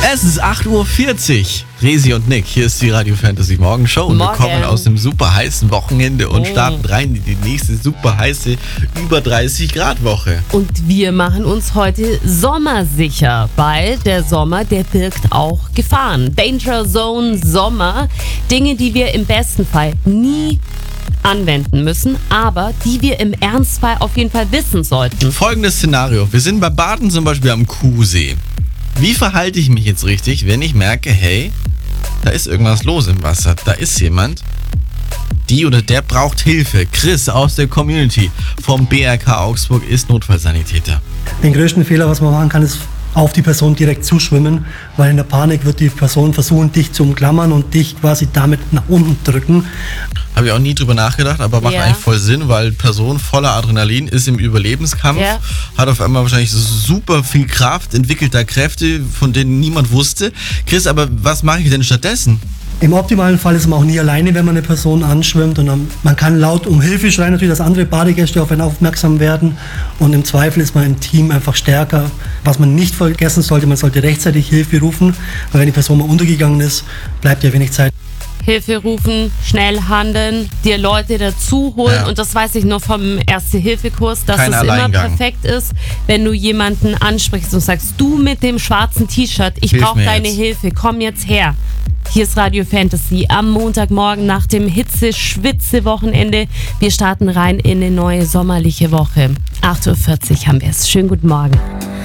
Es ist 8.40 Uhr. Resi und Nick, hier ist die Radio Fantasy Morgenshow und wir kommen aus dem super heißen Wochenende und starten rein in die nächste super heiße über 30 Grad Woche. Und wir machen uns heute sommersicher, weil der Sommer, der birgt auch Gefahren. Danger Zone Sommer, Dinge, die wir im besten Fall nie anwenden müssen, aber die wir im Ernstfall auf jeden Fall wissen sollten. Folgendes Szenario, wir sind bei Baden zum Beispiel am Kuhsee. Wie verhalte ich mich jetzt richtig, wenn ich merke, hey, da ist irgendwas los im Wasser, da ist jemand, die oder der braucht Hilfe. Chris aus der Community vom BRK Augsburg ist Notfallsanitäter. Den größten Fehler, was man machen kann, ist auf die Person direkt zuschwimmen, weil in der Panik wird die Person versuchen, dich zu umklammern und dich quasi damit nach unten drücken. Habe ich auch nie drüber nachgedacht, aber macht eigentlich voll Sinn, weil Person voller Adrenalin ist im Überlebenskampf, hat auf einmal wahrscheinlich super viel Kraft, entwickelt da Kräfte, von denen niemand wusste. Chris, aber was mache ich denn stattdessen? Im optimalen Fall ist man auch nie alleine, wenn man eine Person anschwimmt und man kann laut um Hilfe schreien, natürlich, dass andere Badegäste auf einen aufmerksam werden und im Zweifel ist man im Team einfach stärker. Was man nicht vergessen sollte, man sollte rechtzeitig Hilfe rufen, weil wenn die Person mal untergegangen ist, bleibt ja wenig Zeit. Hilfe rufen, schnell handeln, dir Leute dazu holen und das weiß ich nur vom Erste-Hilfe-Kurs, dass es immer perfekt ist, wenn du jemanden ansprichst und sagst, du mit dem schwarzen T-Shirt, ich brauche deine Hilfe, komm jetzt her. Hier ist Radio Fantasy am Montagmorgen nach dem Hitze-Schwitze-Wochenende. Wir starten rein in eine neue sommerliche Woche. 8.40 Uhr haben wir es. Schönen guten Morgen.